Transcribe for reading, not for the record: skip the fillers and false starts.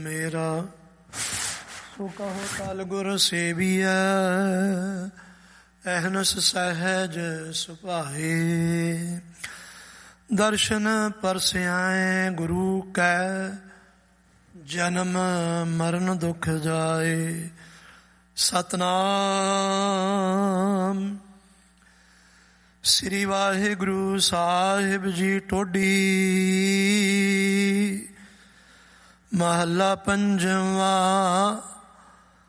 ਮੇਰਾ ਸੋ ਕਹੋ ਤਲ ਗੁਰ ਸੇਵੀਐ, ਅਹਨਸ ਸਹਿਜ ਸੁਭਾਏ। ਦਰਸ਼ਨ ਪਰਸਿਆਏ ਗੁਰੂ ਕੈ, ਜਨਮ ਮਰਨ ਦੁਖ ਜਾਏ। ਸਤਨਾਮ ਸ੍ਰੀ ਵਾਹਿਗੁਰੂ ਸਾਹਿਬ ਜੀ ਟੋਡੀ। ਮਹੱਲਾ ਪੰਜਵਾਂ।